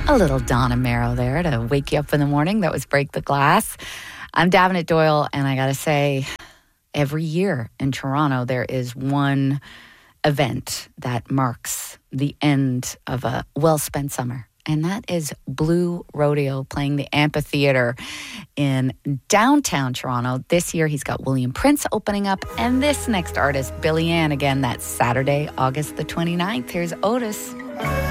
A little Donna Marrow there to wake you up in the morning. That was Break the Glass. I'm Davenant Doyle, and I got to say, every year in Toronto, there is one event that marks the end of a well-spent summer, and that is Blue Rodeo playing the amphitheater in downtown Toronto. This year, he's got William Prince opening up, and this next artist, Billy Ann, again, that's Saturday, August the 29th. Here's Otis.